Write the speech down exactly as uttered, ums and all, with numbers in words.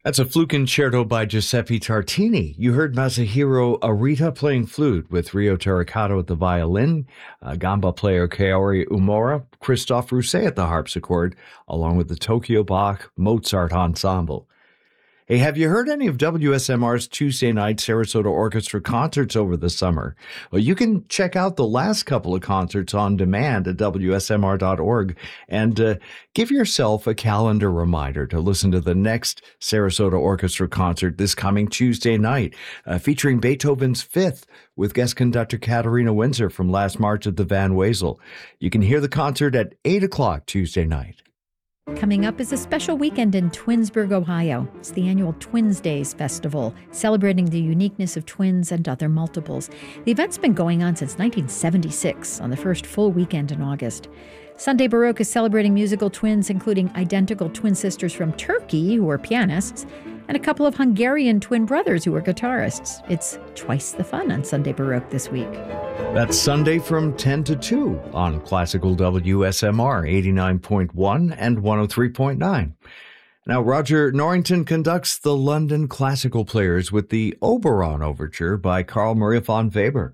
That's a flute concerto by Giuseppe Tartini. You heard Masahiro Arita playing flute with Rio Terracato at the violin, uh, gamba player Kaori Umura, Christophe Rousset at the harpsichord, along with the Tokyo Bach Mozart Ensemble. Hey, have you heard any of W S M R's Tuesday night Sarasota Orchestra concerts over the summer? Well, you can check out the last couple of concerts on demand at W S M R dot org and uh, give yourself a calendar reminder to listen to the next Sarasota Orchestra concert this coming Tuesday night, uh, featuring Beethoven's Fifth with guest conductor Katarina Windsor from last March at the Van Wezel. You can hear the concert at eight o'clock Tuesday night. Coming up is a special weekend in Twinsburg, Ohio. It's the annual Twins Days Festival, celebrating the uniqueness of twins and other multiples. The event's been going on since nineteen seventy-six, on the first full weekend in August. Sunday Baroque is celebrating musical twins, including identical twin sisters from Turkey, who are pianists, and a couple of Hungarian twin brothers who are guitarists. It's twice the fun on Sunday Baroque this week. That's Sunday from ten to two on Classical W S M R eighty-nine point one and one oh three point nine. Now, Roger Norrington conducts the London Classical Players with the Oberon Overture by Carl Maria von Weber.